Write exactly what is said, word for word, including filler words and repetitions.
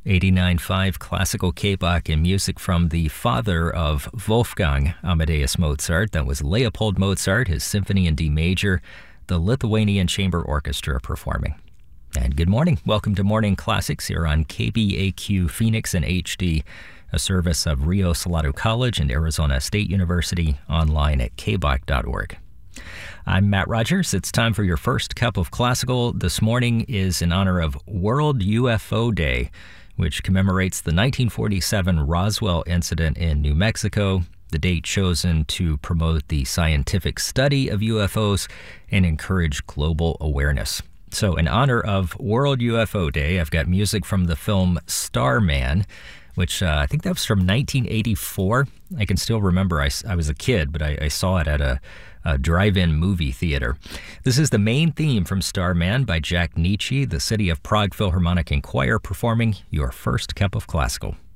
eighty-nine point five Classical K-Bach and music from the father of Wolfgang Amadeus Mozart. That was Leopold Mozart, his Symphony in D Major, the Lithuanian Chamber Orchestra performing. And good morning. Welcome to Morning Classics here on K B A Q Phoenix in H D, a service of Rio Salado College and Arizona State University, online at k bach dot org. I'm Matt Rogers. It's time for your first cup of classical. This morning is in honor of World U F O Day, which commemorates the nineteen forty-seven Roswell incident in New Mexico, the date chosen to promote the scientific study of U F Os and encourage global awareness. So in honor of World U F O Day, I've got music from the film Starman, which uh, I think that was from nineteen eighty-four. I can still remember I, I was a kid, but I, I saw it at a, a drive-in movie theater. This is the main theme from Starman by Jack Nitzsche, the City of Prague Philharmonic and Choir, performing Your First Cup of Classical.